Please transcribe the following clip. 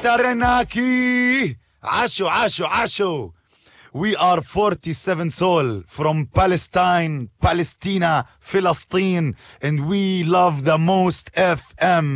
Taranaki. Asho, Asho, Asho. We are 47 soul from Palestine, Palestina, Philistine, and we love the most FM.